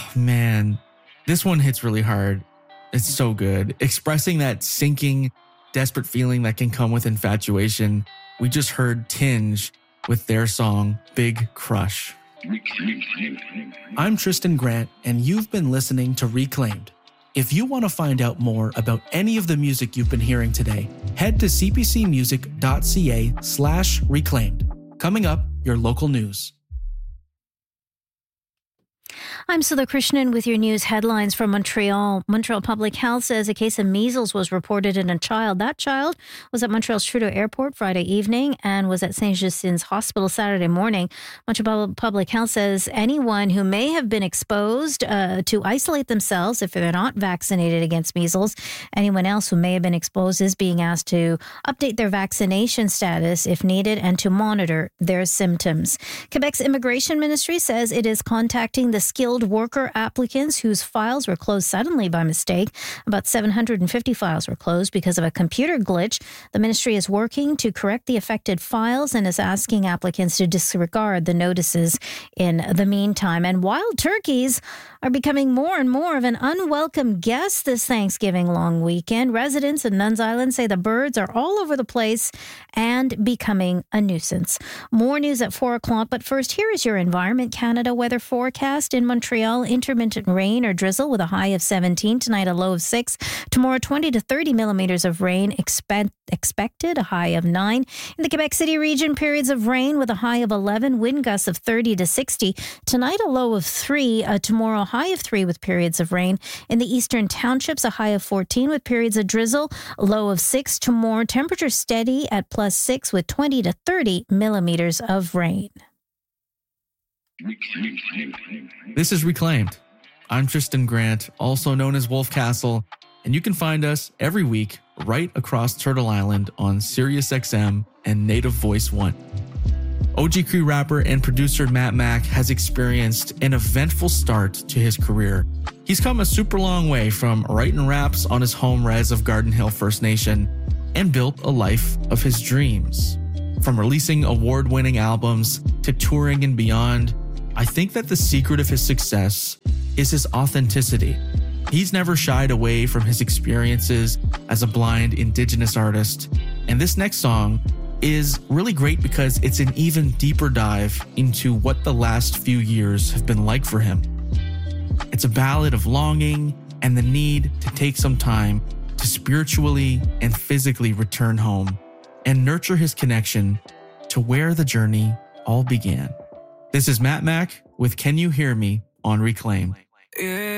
man, this one hits really hard. It's so good. Expressing that sinking, desperate feeling that can come with infatuation. We just heard Tinge with their song, Big Crush. I'm Tristan Grant, and you've been listening to Reclaimed. If you want to find out more about any of the music you've been hearing today, head to cpcmusic.ca/reclaimed. Coming up, your local news. I'm Sudha Krishnan with your news headlines from Montreal. Montreal Public Health says a case of measles was reported in a child. That child was at Montreal's Trudeau Airport Friday evening and was at Saint-Justin's Hospital Saturday morning. Montreal Public Health says anyone who may have been exposed to isolate themselves if they're not vaccinated against measles. Anyone else who may have been exposed is being asked to update their vaccination status if needed and to monitor their symptoms. Quebec's Immigration Ministry says it is contacting the skilled worker applicants whose files were closed suddenly by mistake. About 750 files were closed because of a computer glitch. The ministry is working to correct the affected files and is asking applicants to disregard the notices in the meantime. And wild turkeys are becoming more and more of an unwelcome guest this Thanksgiving long weekend. Residents in Nuns Island say the birds are all over the place and becoming a nuisance. More news at 4 o'clock, but first, here is your Environment Canada weather forecast. In Montreal, intermittent rain or drizzle with a high of 17. Tonight, a low of 6. Tomorrow, 20 to 30 millimeters of rain expected, a high of 9. In the Quebec City region, periods of rain with a high of 11. Wind gusts of 30 to 60. Tonight, a low of 3. Tomorrow, a high of 3 with periods of rain. In the eastern townships, a high of 14 with periods of drizzle. A low of 6. Tomorrow, temperature steady at +6 with 20 to 30 millimeters of rain. This is Reclaimed. I'm Tristan Grant, also known as Wolf Castle, and you can find us every week right across Turtle Island on SiriusXM and Native Voice 1. OG Cree rapper and producer Matt Mack has experienced an eventful start to his career. He's come a super long way from writing raps on his home res of Garden Hill First Nation and built a life of his dreams. From releasing award-winning albums to touring and beyond, I think that the secret of his success is his authenticity. He's never shied away from his experiences as a blind Indigenous artist. And this next song is really great because it's an even deeper dive into what the last few years have been like for him. It's a ballad of longing and the need to take some time to spiritually and physically return home and nurture his connection to where the journey all began. This is Matt Mack with Can You Hear Me on Reclaim.